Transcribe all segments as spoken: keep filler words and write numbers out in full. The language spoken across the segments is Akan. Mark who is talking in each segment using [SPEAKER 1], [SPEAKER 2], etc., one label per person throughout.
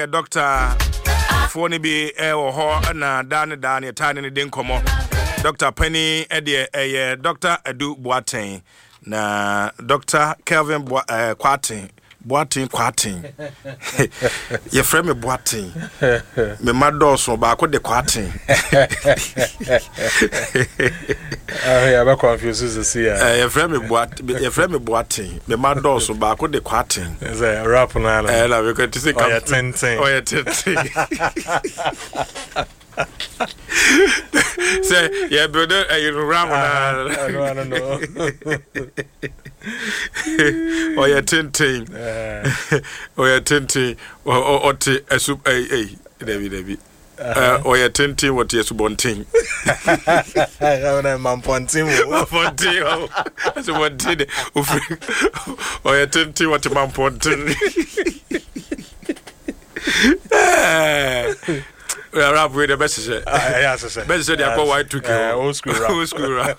[SPEAKER 1] a doctor for ni be e wo ho na dan dan e tan ni den komo Doctor Penny Edie eh Doctor Edu Boateng na Doctor Kelvin Bo eh, Kwatin Boateng Kwatin ye frame me Boateng me madoso ba ko de Kwatin
[SPEAKER 2] ah ya ba confuse this here
[SPEAKER 1] eh ye frame me Boateng ye frame me Boateng me madoso ba ko de Kwatin
[SPEAKER 2] is a rap na
[SPEAKER 1] eh la we go to say
[SPEAKER 2] oh yeah ten ten
[SPEAKER 1] oh yeah ten ten say yeah brother you ram na
[SPEAKER 2] no no no
[SPEAKER 1] oh yeah ten ten oh yeah ten ten oh oh ti esu eh eh David David uh oh yeah ten ten what yesu bonting
[SPEAKER 2] na mampontim
[SPEAKER 1] mampontim so bonting oh yeah ten ten what mampontim we are up with the best shit.
[SPEAKER 2] Ah, yes, sir.
[SPEAKER 1] Best shit. They white to kill.
[SPEAKER 2] Old school rap.
[SPEAKER 1] Old school rap.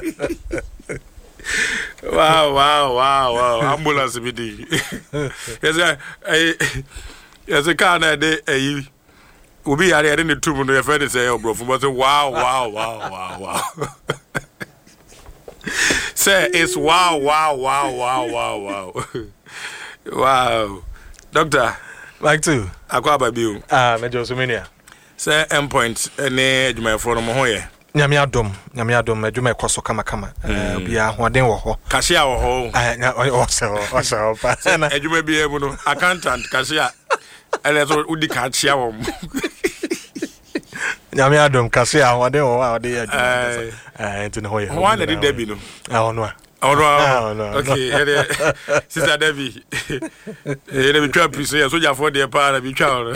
[SPEAKER 1] Wow, wow, wow, wow. Ambulance B D. Yes, I. Yes, I can't. I. I. We be here in the two minutes. Your friend say, "Oh, bro," but say, "Wow, wow, wow, wow, wow." Say it's wow, wow, wow, wow, wow, wow, wow. Doctor,
[SPEAKER 2] like to.
[SPEAKER 1] Akwa baby.
[SPEAKER 2] Ah, me Josumania.
[SPEAKER 1] Say endpoint ene adwuma fo no mo ho ye
[SPEAKER 2] nyame adom nyame adom adwuma ekoso kama kama eh bia hoden wo ho
[SPEAKER 1] cashier wo ho
[SPEAKER 2] ah o se o se o pa
[SPEAKER 1] na adwuma bia mu no accountant cashier ele so udi cashier wo
[SPEAKER 2] nyame adom cashier hoden wo ha ode adwuma eh enti no ho ye
[SPEAKER 1] ho na de debi no
[SPEAKER 2] ah ono
[SPEAKER 1] oh no okay sister Debbie eh le bi twa piso ya soja for de pa na bi twa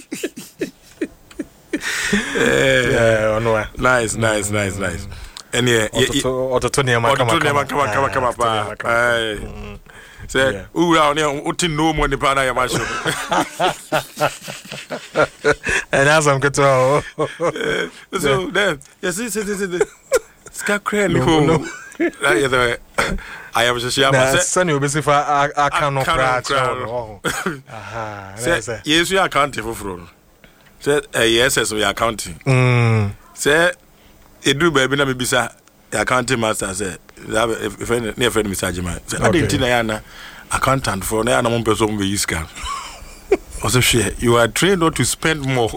[SPEAKER 2] yeah ono
[SPEAKER 1] nice nice nice nice and yeah
[SPEAKER 2] ototo ne ma kama
[SPEAKER 1] kama kama kama pa eh say ura oni uti no mo ni pa na ya ma show
[SPEAKER 2] and as I'm to
[SPEAKER 1] so then yes yes yes yes ska crane no I have just share
[SPEAKER 2] myself send you busy for I cannot crash aha
[SPEAKER 1] say yes you account for fraud say yes as we accounting
[SPEAKER 2] mm
[SPEAKER 1] say edu baby na me bisa accounting master say if any near friend Mister Jima say I didn't na na accountant for na na mo person be use card also share you are trained not to spend more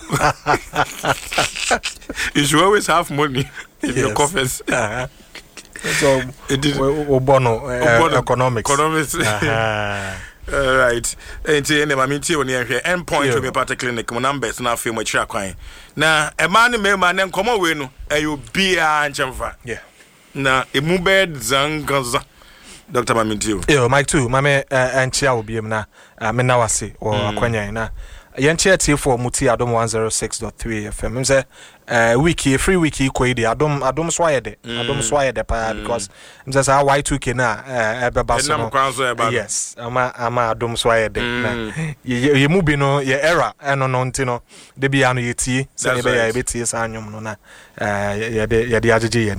[SPEAKER 1] you should always have money in yes. your coffers
[SPEAKER 2] uh-huh. So it is obono uh, economics
[SPEAKER 1] economics uh-huh. All right. Enti ene ma minti oni ehwe endpoint we part clinic mo numbers na afem mo chira kwan. Na e ma ne me ma ne nkomo we no ayo bia nchemfa.
[SPEAKER 2] Yeah.
[SPEAKER 1] Na emu bed zangaza. Doctor Maminti.
[SPEAKER 2] Yo Mike too. Ma me enchia obi em na me na wase o akwanyan na. Yenchia T for Muti Adom one oh six point three F M. Mse uh wiki free wiki ko ide Adom Adom swayede. Adom swayede pa because mse sa Y two K na eh ebe ba so. Yes. Ama ama Adom swayede na. Ye mu bi no ye era eno no ntino de bia no ye tie se be ya be tie sa anyom no na eh ye de ye de agege ye